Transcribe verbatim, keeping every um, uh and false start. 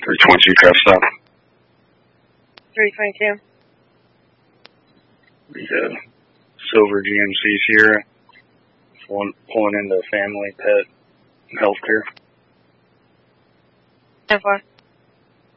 three twenty-two traffic stop. three twenty-two. The silver G M C Sierra. One pulling into Family Pet Healthcare. ten four.